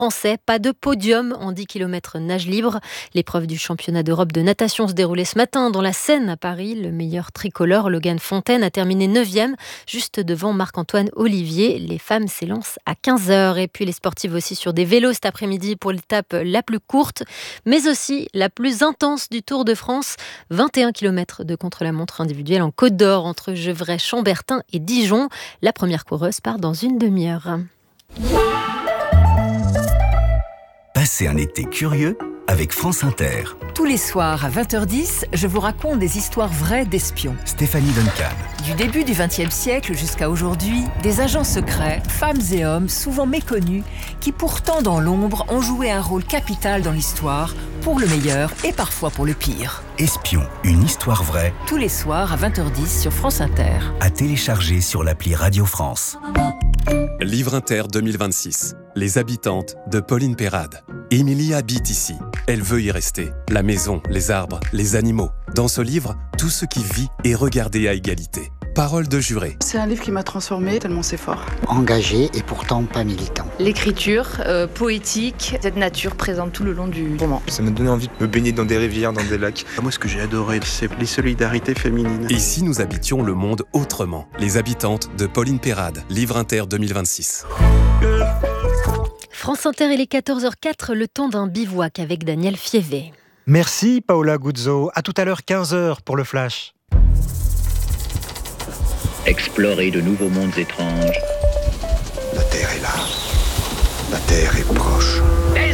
français. Pas de podium en 10 km nage libre. L'épreuve du championnat d'Europe de natation se déroulait ce matin dans la Seine à Paris. Le meilleur tricolore, Logan Fontaine, a terminé 9e, juste devant Marc-Antoine Olivier. Les femmes s'élancent à 15h. Et puis les sportives aussi sur des vélos cet après-midi pour l'étape la plus courte, mais aussi la plus intense du Tour de France. 21 km de contre-la-montre individuelle en Côte d'Or entre Gevrey, Chambertin et Dijon. La première coureuse part dans une demi-heure. Passez un été curieux avec France Inter. Tous les soirs à 20h10, je vous raconte des histoires vraies d'espions. Stéphanie Duncan. Du début du XXe siècle jusqu'à aujourd'hui, des agents secrets, femmes et hommes souvent méconnus, qui pourtant dans l'ombre ont joué un rôle capital dans l'histoire, pour le meilleur et parfois pour le pire. Espion, une histoire vraie. Tous les soirs à 20h10 sur France Inter. À télécharger sur l'appli Radio France. Livre Inter 2026. Les habitantes de Pauline Perrade. Émilie habite ici. Elle veut y rester. La maison, les arbres, les animaux. Dans ce livre, tout ce qui vit est regardé à égalité. Parole de juré. C'est un livre qui m'a transformée tellement c'est fort. Engagé et pourtant pas militant. L'écriture poétique, cette nature présente tout le long du roman. Ça m'a donné envie de me baigner dans des rivières, dans des lacs. Moi, ce que j'ai adoré, c'est les solidarités féminines. Et si nous habitions le monde autrement? Les habitantes de Pauline Perrade. Livre Inter 2026. France Inter, il est 14h04, le temps d'un bivouac avec Daniel Fievé. Merci Paola Guzzo. À tout à l'heure 15h pour le Flash. Explorer de nouveaux mondes étranges. La Terre est là. La Terre est proche.